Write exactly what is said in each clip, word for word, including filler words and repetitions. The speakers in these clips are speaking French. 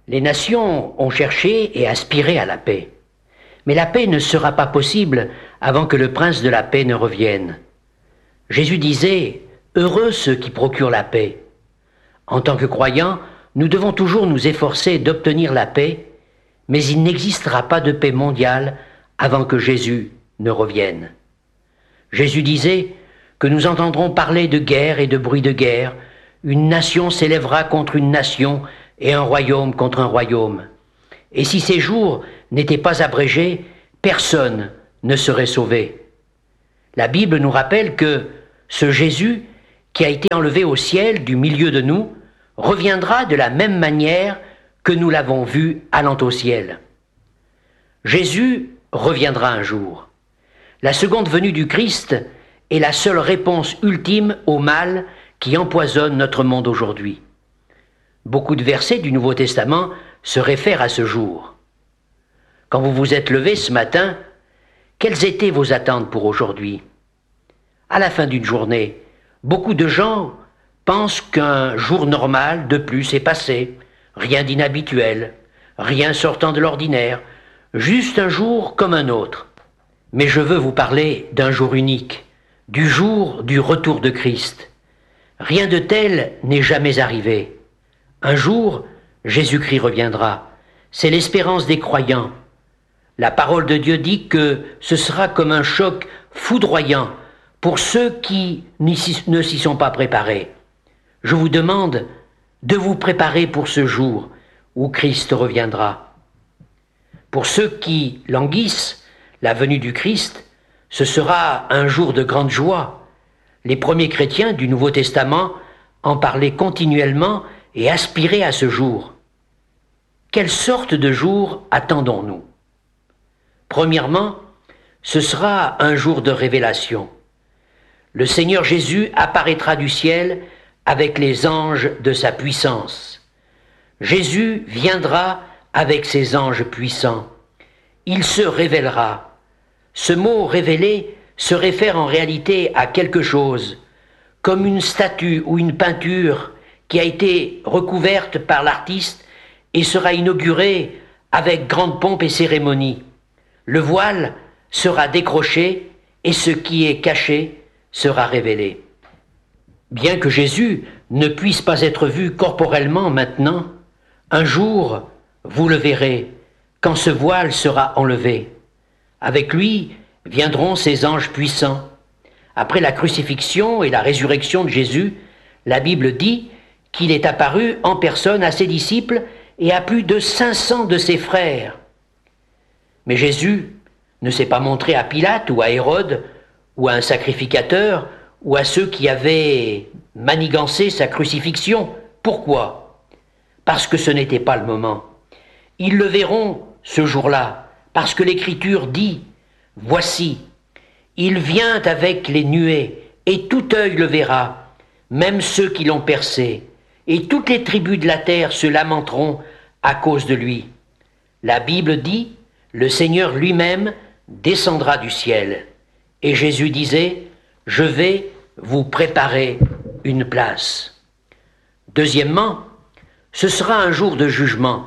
Les nations ont cherché et aspiré à la paix. Mais la paix ne sera pas possible avant que le prince de la paix ne revienne. Jésus disait « Heureux ceux qui procurent la paix ». En tant que croyants, nous devons toujours nous efforcer d'obtenir la paix, mais il n'existera pas de paix mondiale avant que Jésus ne revienne. Jésus disait que nous entendrons parler de guerre et de bruit de guerre, une nation s'élèvera contre une nation et un royaume contre un royaume. Et si ces jours n'étaient pas abrégés, personne ne serait sauvé. La Bible nous rappelle que ce Jésus, qui a été enlevé au ciel du milieu de nous, reviendra de la même manière que nous l'avons vu allant au ciel. Jésus reviendra un jour. La seconde venue du Christ est la seule réponse ultime au mal qui empoisonne notre monde aujourd'hui. Beaucoup de versets du Nouveau Testament se réfèrent à ce jour. Quand vous vous êtes levé ce matin, quelles étaient vos attentes pour aujourd'hui? À la fin d'une journée, beaucoup de gens pensent qu'un jour normal de plus est passé, rien d'inhabituel, rien sortant de l'ordinaire, juste un jour comme un autre. Mais je veux vous parler d'un jour unique, du jour du retour de Christ. Rien de tel n'est jamais arrivé. Un jour, Jésus-Christ reviendra. C'est l'espérance des croyants. La parole de Dieu dit que ce sera comme un choc foudroyant pour ceux qui ne s'y sont pas préparés. Je vous demande de vous préparer pour ce jour où Christ reviendra. Pour ceux qui languissent la venue du Christ, ce sera un jour de grande joie. Les premiers chrétiens du Nouveau Testament en parlaient continuellement et aspiraient à ce jour. Quelle sorte de jour attendons-nous? Premièrement, ce sera un jour de révélation. Le Seigneur Jésus apparaîtra du ciel avec les anges de sa puissance. Jésus viendra avec ses anges puissants. Il se révélera. Ce mot « révéler » se réfère en réalité à quelque chose, comme une statue ou une peinture qui a été recouverte par l'artiste et sera inaugurée avec grande pompe et cérémonie. Le voile sera décroché et ce qui est caché sera révélé. Bien que Jésus ne puisse pas être vu corporellement maintenant, un jour, vous le verrez, quand ce voile sera enlevé. Avec lui viendront ses anges puissants. Après la crucifixion et la résurrection de Jésus, la Bible dit qu'il est apparu en personne à ses disciples et à plus de cinq cents de ses frères. Mais Jésus ne s'est pas montré à Pilate ou à Hérode ou à un sacrificateur ou à ceux qui avaient manigancé sa crucifixion. Pourquoi? Parce que ce n'était pas le moment. Ils le verront ce jour-là, parce que l'Écriture dit « Voici, il vient avec les nuées, et tout œil le verra, même ceux qui l'ont percé, et toutes les tribus de la terre se lamenteront à cause de lui. » La Bible dit « Le Seigneur lui-même descendra du ciel. » Et Jésus disait « Je vais vous préparer une place. » Deuxièmement, ce sera un jour de jugement.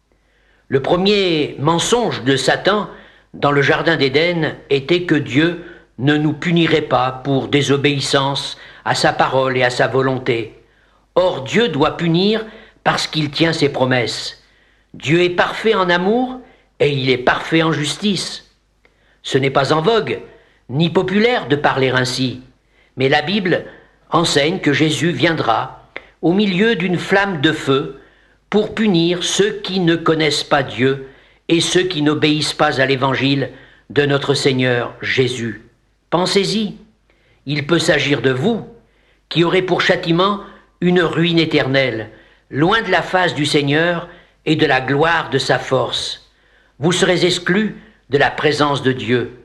Le premier mensonge de Satan dans le jardin d'Éden était que Dieu ne nous punirait pas pour désobéissance à sa parole et à sa volonté. Or, Dieu doit punir parce qu'il tient ses promesses. Dieu est parfait en amour et il est parfait en justice. Ce n'est pas en vogue, ni populaire de parler ainsi, mais la Bible enseigne que Jésus viendra au milieu d'une flamme de feu pour punir ceux qui ne connaissent pas Dieu et ceux qui n'obéissent pas à l'évangile de notre Seigneur Jésus. Pensez-y, il peut s'agir de vous, qui aurez pour châtiment une ruine éternelle, loin de la face du Seigneur et de la gloire de sa force. Vous serez exclus de la présence de Dieu.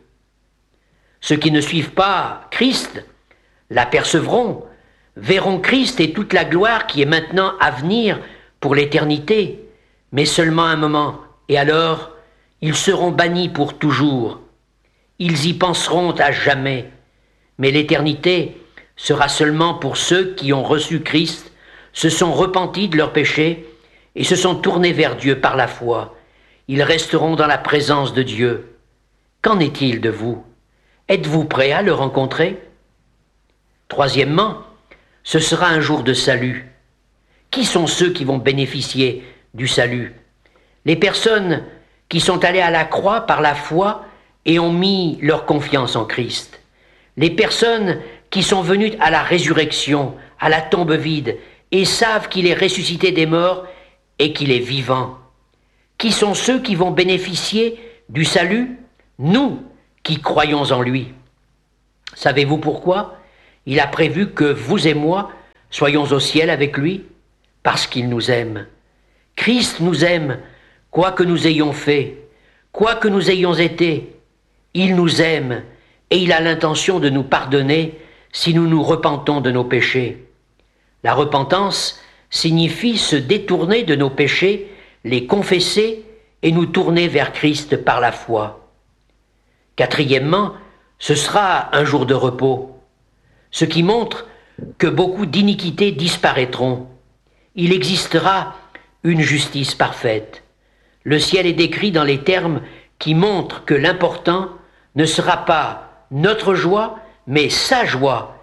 Ceux qui ne suivent pas Christ l'apercevront, verront Christ et toute la gloire qui est maintenant à venir pour l'éternité, mais seulement un moment, et alors ils seront bannis pour toujours. Ils y penseront à jamais, mais l'éternité sera seulement pour ceux qui ont reçu Christ, se sont repentis de leurs péchés et se sont tournés vers Dieu par la foi. Ils resteront dans la présence de Dieu. Qu'en est-il de vous? Êtes-vous prêts à le rencontrer? Troisièmement, ce sera un jour de salut. Qui sont ceux qui vont bénéficier du salut? Les personnes qui sont allées à la croix par la foi et ont mis leur confiance en Christ. Les personnes qui sont venues à la résurrection, à la tombe vide, et savent qu'il est ressuscité des morts et qu'il est vivant. Qui sont ceux qui vont bénéficier du salut? Nous qui croyons en lui. Savez-vous pourquoi? Il a prévu que vous et moi soyons au ciel avec lui, parce qu'il nous aime. Christ nous aime, quoi que nous ayons fait, quoi que nous ayons été. Il nous aime et il a l'intention de nous pardonner si nous nous repentons de nos péchés. La repentance signifie se détourner de nos péchés, les confesser et nous tourner vers Christ par la foi. Quatrièmement, ce sera un jour de repos, ce qui montre que beaucoup d'iniquités disparaîtront. Il existera une justice parfaite. Le ciel est décrit dans les termes qui montrent que l'important ne sera pas notre joie, mais sa joie.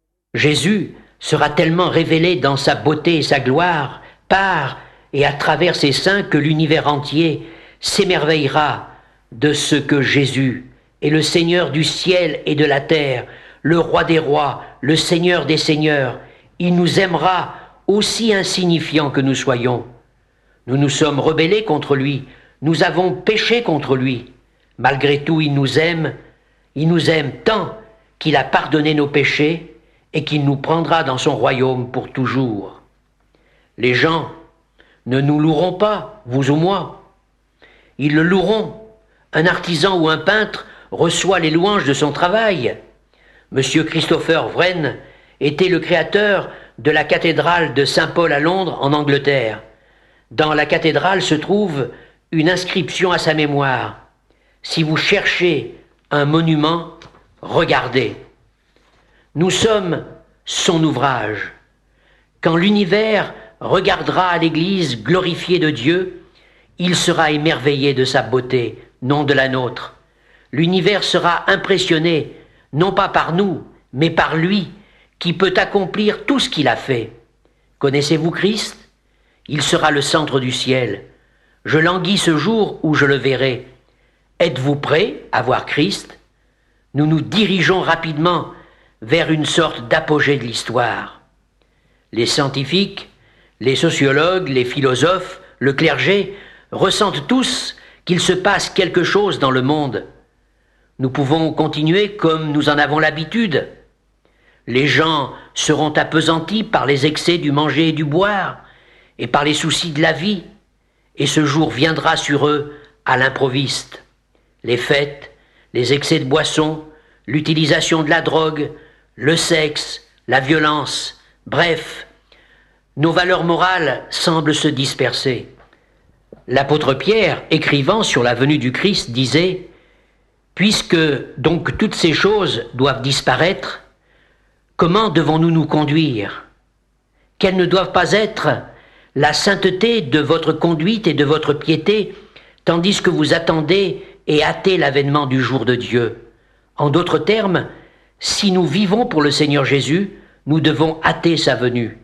Jésus sera tellement révélé dans sa beauté et sa gloire, par et à travers ses saints, que l'univers entier s'émerveillera de ce que Jésus est le Seigneur du ciel et de la terre, le roi des rois, le Seigneur des seigneurs. Il nous aimera aussi insignifiants que nous soyons. Nous nous sommes rebellés contre lui, nous avons péché contre lui. Malgré tout, il nous aime, il nous aime tant qu'il a pardonné nos péchés et qu'il nous prendra dans son royaume pour toujours. Les gens ne nous loueront pas, vous ou moi. Ils le loueront. Un artisan ou un peintre reçoit les louanges de son travail. Monsieur Christopher Wren était le créateur de la cathédrale de Saint-Paul à Londres, en Angleterre. Dans la cathédrale se trouve une inscription à sa mémoire. Si vous cherchez un monument, regardez. Nous sommes son ouvrage. Quand l'univers regardera à l'Église glorifiée de Dieu, il sera émerveillé de sa beauté, non de la nôtre. L'univers sera impressionné, non pas par nous, mais par lui, qui peut accomplir tout ce qu'il a fait. Connaissez-vous Christ? Il sera le centre du ciel. Je languis ce jour où je le verrai. Êtes-vous prêts à voir Christ? Nous nous dirigeons rapidement vers une sorte d'apogée de l'histoire. Les scientifiques, les sociologues, les philosophes, le clergé ressentent tous qu'il se passe quelque chose dans le monde. Nous pouvons continuer comme nous en avons l'habitude. Les gens seront appesantis par les excès du manger et du boire, et par les soucis de la vie, et ce jour viendra sur eux à l'improviste. Les fêtes, les excès de boisson, l'utilisation de la drogue, le sexe, la violence, bref, nos valeurs morales semblent se disperser. L'apôtre Pierre, écrivant sur la venue du Christ, disait « Puisque donc toutes ces choses doivent disparaître, comment devons-nous nous conduire? Quelles ne doivent pas être la sainteté de votre conduite et de votre piété, tandis que vous attendez et hâtez l'avènement du jour de Dieu. En d'autres termes, si nous vivons pour le Seigneur Jésus, nous devons hâter sa venue.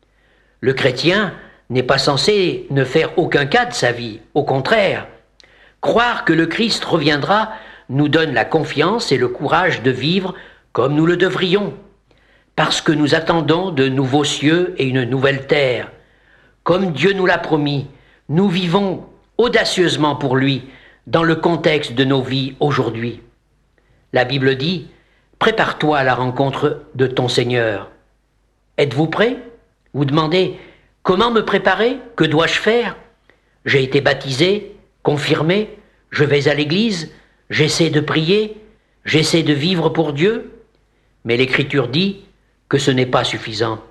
Le chrétien n'est pas censé ne faire aucun cas de sa vie, au contraire. Croire que le Christ reviendra nous donne la confiance et le courage de vivre comme nous le devrions, parce que nous attendons de nouveaux cieux et une nouvelle terre. Comme Dieu nous l'a promis, nous vivons audacieusement pour lui dans le contexte de nos vies aujourd'hui. La Bible dit « Prépare-toi à la rencontre de ton Seigneur ». Êtes-vous prêts? Vous demandez « Comment me préparer? Que dois-je faire? J'ai été baptisé, confirmé, je vais à l'église, j'essaie de prier, j'essaie de vivre pour Dieu ». Mais l'Écriture dit que ce n'est pas suffisant.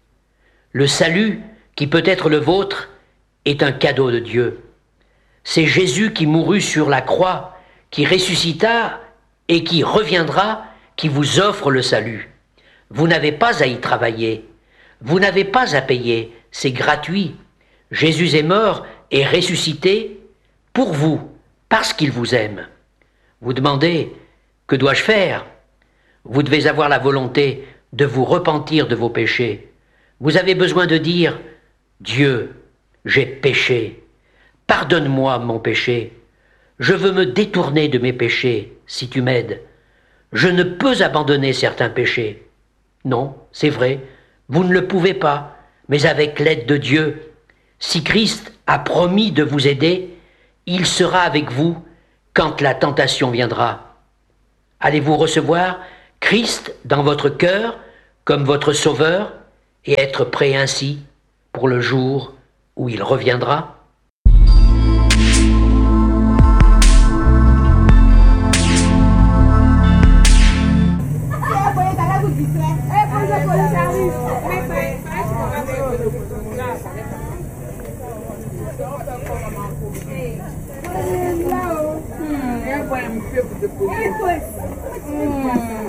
Le salut qui peut être le vôtre est un cadeau de Dieu. C'est Jésus qui mourut sur la croix, qui ressuscita et qui reviendra, qui vous offre le salut. Vous n'avez pas à y travailler, vous n'avez pas à payer, c'est gratuit. Jésus est mort et ressuscité pour vous, parce qu'il vous aime. Vous demandez, que dois-je faire? Vous devez avoir la volonté de vous repentir de vos péchés. Vous avez besoin de dire, Dieu, j'ai péché. Pardonne-moi mon péché. Je veux me détourner de mes péchés, si tu m'aides. Je ne peux abandonner certains péchés. Non, c'est vrai, vous ne le pouvez pas, mais avec l'aide de Dieu, si Christ a promis de vous aider, il sera avec vous quand la tentation viendra. Allez-vous recevoir Christ dans votre cœur comme votre Sauveur et être prêt ainsi pour le jour où il reviendra? Hmm,